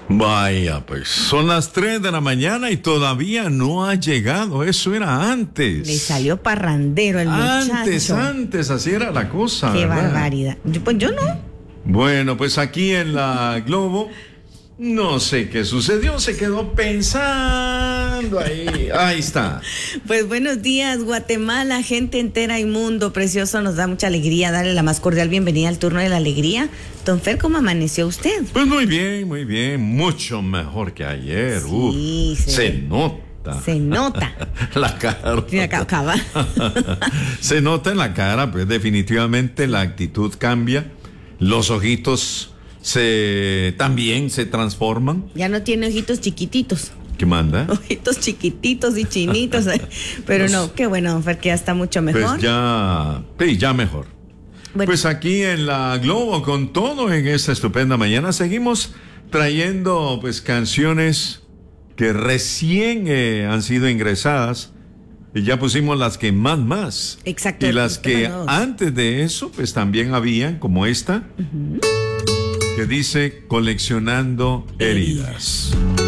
Vaya, pues son las 3 de la mañana y todavía no ha llegado. Eso era antes. Le salió parrandero el muchacho. Antes, así era la cosa. Qué ¿verdad? barbaridad. Pues yo no. Bueno, pues aquí en la Globo, no sé qué sucedió, se quedó pensando ahí. Ahí está. Pues buenos días, Guatemala, gente entera y mundo precioso. Nos da mucha alegría darle la más cordial bienvenida al turno de la alegría. Don Fer, ¿cómo amaneció usted? Pues muy bien, mucho mejor que ayer. Sí, se nota. Se nota. La cara. Sí, acaba. Se nota en la cara, pues definitivamente la actitud cambia. Los ojitos también se transforman. Ya no tiene ojitos chiquititos. ¿Qué manda? Ojitos chiquititos y chinitos. Pero no, qué bueno, don Fer, que ya está mucho mejor. Pues ya mejor. Bueno. Pues aquí en la Globo, con todo en esta estupenda mañana, seguimos trayendo pues canciones que recién han sido ingresadas. Y ya pusimos las que más. Exacto. Y las que antes de eso, pues también habían, como esta, que dice Coleccionando heridas.